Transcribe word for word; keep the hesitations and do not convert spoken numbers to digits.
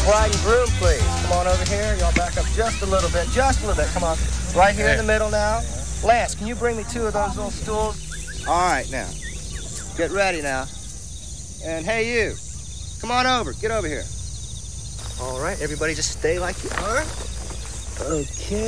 bride and groom, please. Come on over here. Y'all back up just a little bit. Just a little bit. Come on. Right here in the middle now. Lance, can you bring me two of those little stools? All right, now. Get ready now. And hey, you. Come on over. Get over here. All right, everybody just stay like you are. Okay.